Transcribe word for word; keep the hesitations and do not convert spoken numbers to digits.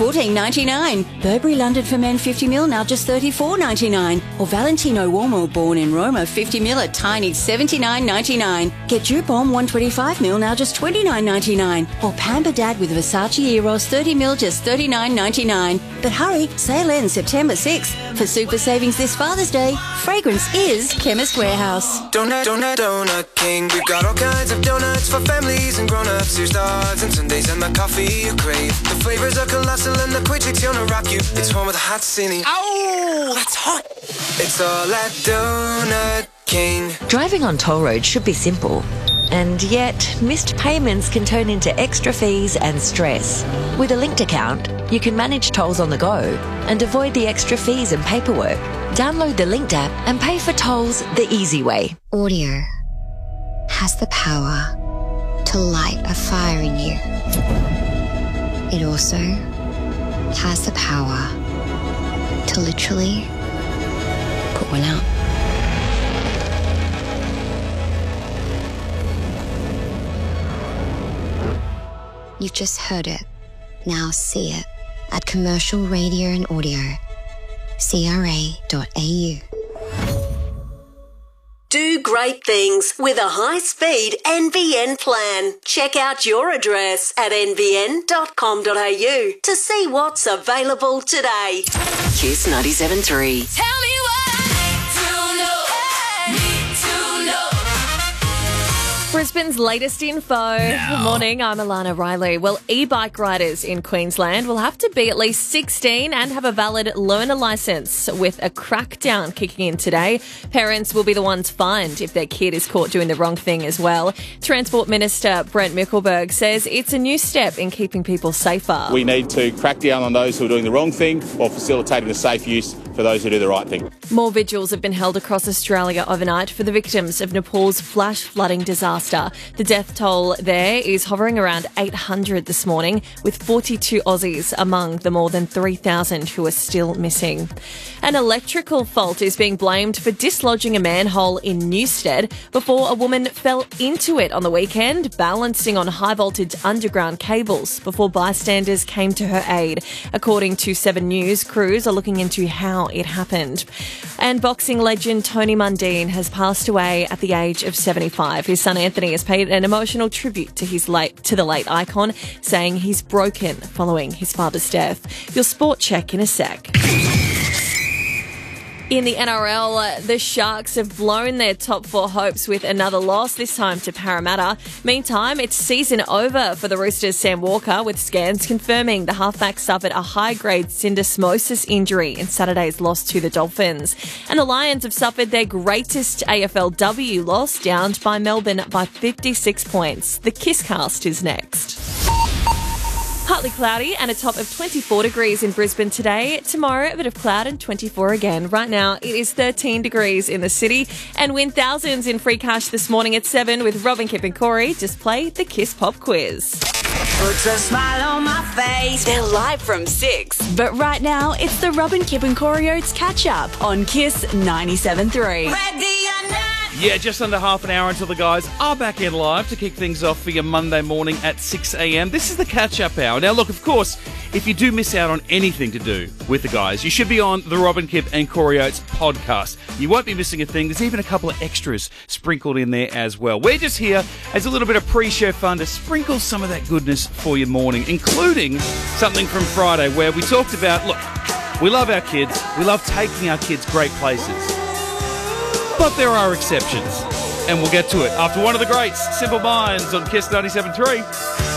fourteen ninety-nine. Burberry London for men fifty mil now just thirty-four ninety-nine. Or Valentino Uomo Born in Roma fifty mil a tiny seventy-nine ninety-nine. Get Dupont one twenty-five mil now just twenty-nine ninety-nine. Or Pamper Dad with Versace Eros thirty mil just thirty-nine ninety-nine. But hurry, sale ends September sixth. For super savings this Father's Day, fragrance is Chemist Warehouse. Donut, donut, donut king. We've got all kinds of donuts for families and grown-ups. Here's dogs and Sundays and the coffee you crave. The flavors are colossal and the quick gonna rock you. It's home with a hot cine. Ow, that's hot. It's all at Donut King. Driving on toll roads should be simple. And yet, missed payments can turn into extra fees and stress. With a linked account, you can manage tolls on the go and avoid the extra fees and paperwork. Download the Linked app and pay for tolls the easy way. Audio has the power to light a fire in you. It also has the power to literally put one out. You've just heard it. Now see it at Commercial Radio and Audio. C R A dot A U. Do great things with a high-speed N B N plan. Check out your address at n b n dot com dot a u to see what's available today. Kiss ninety-seven point three. Tell me what I need to know. Need to know. Brisbane's latest info. Now. Good morning, I'm Alana Riley. Well, e-bike riders in Queensland will have to be at least sixteen and have a valid learner licence, with a crackdown kicking in today. Parents will be the ones fined if their kid is caught doing the wrong thing as well. Transport Minister Brent Mickelberg says it's a new step in keeping people safer. We need to crack down on those who are doing the wrong thing while facilitating the safe use for those who do the right thing. More vigils have been held across Australia overnight for the victims of Nepal's flash flooding disaster. The death toll there is hovering around eight hundred this morning, with forty-two Aussies among the more than three thousand who are still missing. An electrical fault is being blamed for dislodging a manhole in Newstead before a woman fell into it on the weekend, balancing on high-voltage underground cables before bystanders came to her aid. According to Seven News, crews are looking into how it happened. And boxing legend Tony Mundine has passed away at the age of seventy-five. His son Anthony has paid an emotional tribute to his late to the late icon, saying he's broken following his father's death. Your sport check in a sec. In the N R L, uh, the Sharks have blown their top four hopes with another loss, this time to Parramatta. Meantime, it's season over for the Roosters' Sam Walker, with scans confirming the halfback suffered a high-grade syndesmosis injury in Saturday's loss to the Dolphins. And the Lions have suffered their greatest A F L W loss, downed by Melbourne by fifty-six points. The Kisscast is next. Partly cloudy and a top of twenty-four degrees in Brisbane today. Tomorrow, a bit of cloud and twenty-four again. Right now, it is thirteen degrees in the city. And win thousands in free cash this morning at seven with Robin, Kip and Corey. Just play the Kiss Pop Quiz. Puts a smile on my face. They're live from six. But right now, it's the Robin, Kip and Corey Oates catch-up on Kiss ninety-seven point three. Ready or not. Yeah, just under half an hour until the guys are back in live to kick things off for your Monday morning at six a.m. This is the catch-up hour. Now, look, of course, if you do miss out on anything to do with the guys, you should be on the Robin, Kip and Corey Oates podcast. You won't be missing a thing. There's even a couple of extras sprinkled in there as well. We're just here as a little bit of pre-show fun to sprinkle some of that goodness for your morning, including something from Friday where we talked about, look, we love our kids. We love taking our kids great places. But there are exceptions, and we'll get to it after one of the greats, Simple Minds on Kiss ninety-seven point three.